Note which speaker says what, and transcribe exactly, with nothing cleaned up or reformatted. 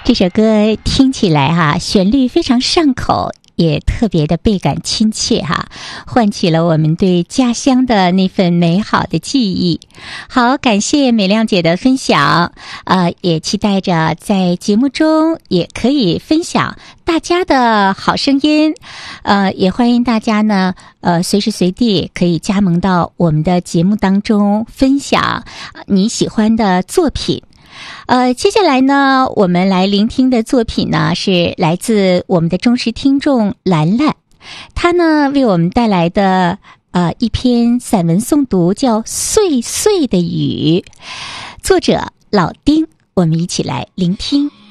Speaker 1: 这首歌听起来哈，旋律非常上口，也特别的倍感亲切哈，唤起了我们对家乡的那份美好的记忆。好，感谢美亮姐的分享，呃，也期待着在节目中也可以分享大家的好声音，呃，也欢迎大家呢，呃，随时随地可以加盟到我们的节目当中，分享你喜欢的作品。呃，接下来呢，我们来聆听的作品呢，是来自我们的忠实听众兰兰，她呢为我们带来的呃一篇散文诵读，叫《碎碎的雨》，作者老丁，我们一起来聆听。